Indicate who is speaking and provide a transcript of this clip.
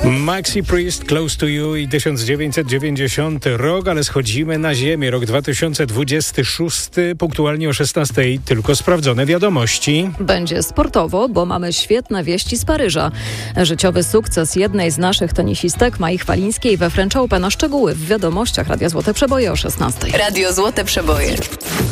Speaker 1: Maxi Priest, Close to You i 1990 rok, ale schodzimy na ziemię. Rok 2026, punktualnie o 16:00, tylko sprawdzone wiadomości.
Speaker 2: Będzie sportowo, bo mamy świetne wieści z Paryża. Życiowy sukces jednej z naszych tenisistek, Mai Chwalińskiej we French Open. A szczegóły w wiadomościach Radia Złote Przeboje o 16:00.
Speaker 3: Radio Złote Przeboje.